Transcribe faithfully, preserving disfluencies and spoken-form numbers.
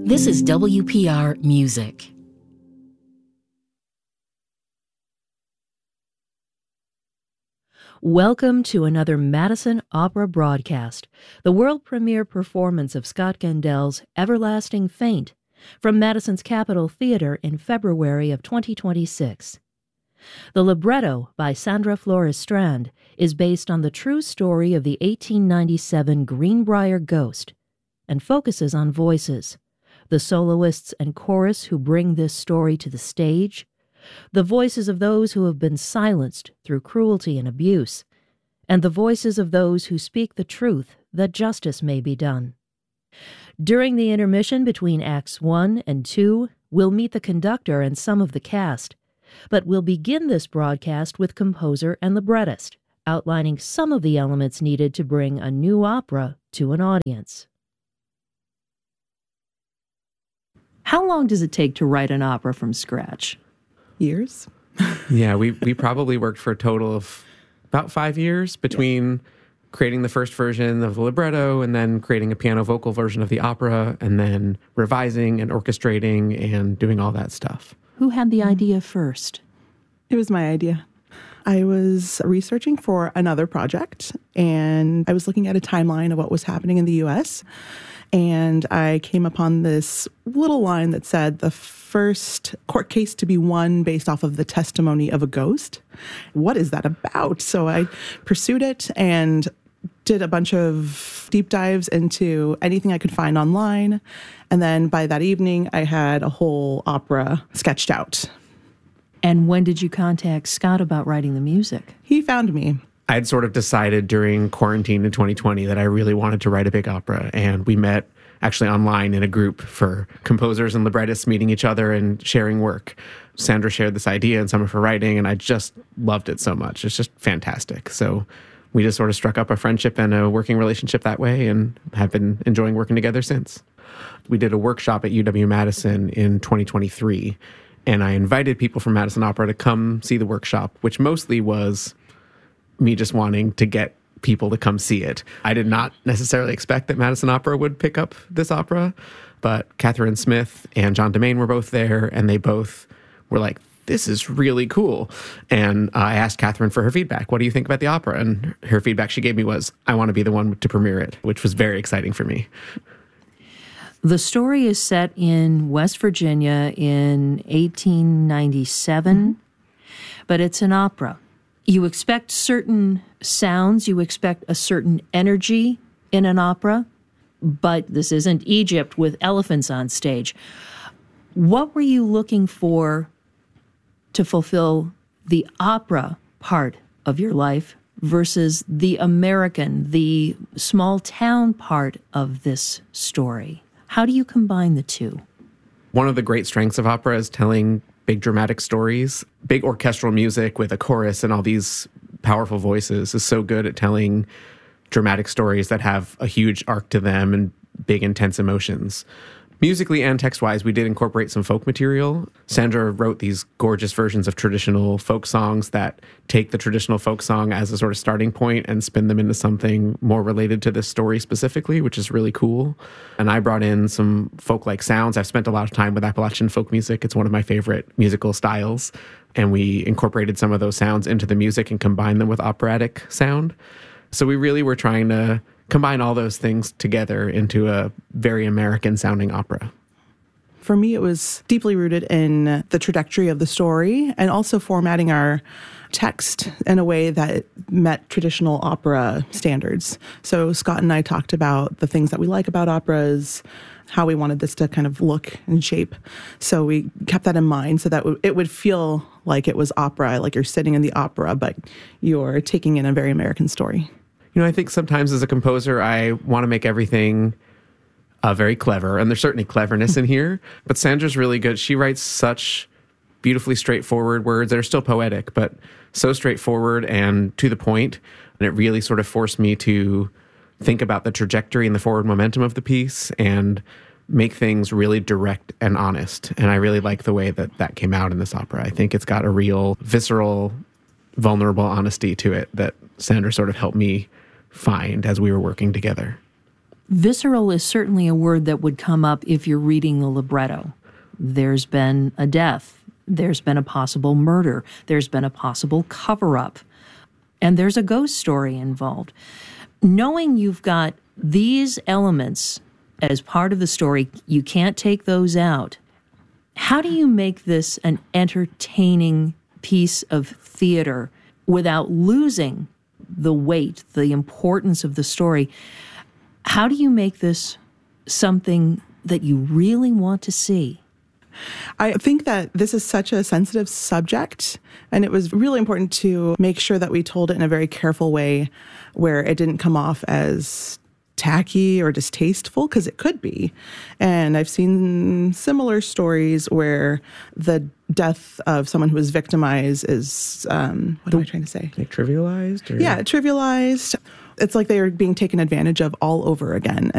This is W P R Music. Welcome to another Madison Opera broadcast, the world premiere performance of Scott Gendel's Everlasting Faint from Madison's Capitol Theater in February of twenty twenty-six. The libretto by Sandra Flores-Strand is based on the true story of the eighteen ninety-seven Greenbrier Ghost and focuses on voices, the soloists and chorus who bring this story to the stage, the voices of those who have been silenced through cruelty and abuse, and the voices of those who speak the truth that justice may be done. During the intermission between Acts one and two, we'll meet the conductor and some of the cast, but we'll begin this broadcast with composer and librettist, outlining some of the elements needed to bring a new opera to an audience. How long does it take to write an opera from scratch? Years. Yeah, we, we probably worked for a total of about five years between yeah. creating the first version of the libretto and then creating a piano vocal version of the opera and then revising and orchestrating and doing all that stuff. Who had the idea first? It was my idea. I was researching for another project and I was looking at a timeline of what was happening in the U S and I came upon this little line that said the first court case to be won based off of the testimony of a ghost. What is that about? So I pursued it and did a bunch of deep dives into anything I could find online. And then by that evening, I had a whole opera sketched out. And when did you contact Scott about writing the music? He found me. I had sort of decided during quarantine in twenty twenty that I really wanted to write a big opera, and we met actually online in a group for composers and librettists meeting each other and sharing work. Sandra shared this idea in some of her writing, and I just loved it so much. It's just fantastic. So we just sort of struck up a friendship and a working relationship that way and have been enjoying working together since. We did a workshop at U W-Madison in twenty twenty-three, and I invited people from Madison Opera to come see the workshop, which mostly was me just wanting to get people to come see it. I did not necessarily expect that Madison Opera would pick up this opera, but Catherine Smith and John Demain were both there, and they both were like, this is really cool. And uh, I asked Catherine for her feedback. What do you think about the opera? And her feedback she gave me was, I want to be the one to premiere it, which was very exciting for me. The story is set in West Virginia in eighteen ninety-seven, mm-hmm. but it's an opera. You expect certain sounds, you expect a certain energy in an opera, but this isn't Egypt with elephants on stage. What were you looking for to fulfill the opera part of your life versus the American, the small town part of this story? How do you combine the two? One of the great strengths of opera is telling big dramatic stories. Big orchestral music with a chorus and all these powerful voices is so good at telling dramatic stories that have a huge arc to them and big intense emotions. Musically and text-wise, we did incorporate some folk material. Sandra wrote these gorgeous versions of traditional folk songs that take the traditional folk song as a sort of starting point and spin them into something more related to this story specifically, which is really cool. And I brought in some folk-like sounds. I've spent a lot of time with Appalachian folk music. It's one of my favorite musical styles. And we incorporated some of those sounds into the music and combined them with operatic sound. So we really were trying to combine all those things together into a very American-sounding opera. For me, it was deeply rooted in the trajectory of the story and also formatting our text in a way that met traditional opera standards. So Scott and I talked about the things that we like about operas, how we wanted this to kind of look and shape. So we kept that in mind so that it would feel like it was opera, like you're sitting in the opera, but you're taking in a very American story. You know, I think sometimes as a composer, I want to make everything uh, very clever, and there's certainly cleverness in here, but Sandra's really good. She writes such beautifully straightforward words that are still poetic, but so straightforward and to the point, and it really sort of forced me to think about the trajectory and the forward momentum of the piece and make things really direct and honest, and I really like the way that that came out in this opera. I think it's got a real visceral, vulnerable honesty to it that Sandra sort of helped me find as we were working together. Visceral is certainly a word that would come up if you're reading the libretto. There's been a death. There's been a possible murder. There's been a possible cover-up. And there's a ghost story involved. Knowing you've got these elements as part of the story, you can't take those out. How do you make this an entertaining piece of theater without losing the weight, the importance of the story? How do you make this something that you really want to see? I think that this is such a sensitive subject, and it was really important to make sure that we told it in a very careful way where it didn't come off as tacky or distasteful, because it could be. And I've seen similar stories where the death of someone who was victimized is, um, what am I trying to say? Like trivialized? Or? Yeah, trivialized. It's like they are being taken advantage of all over again.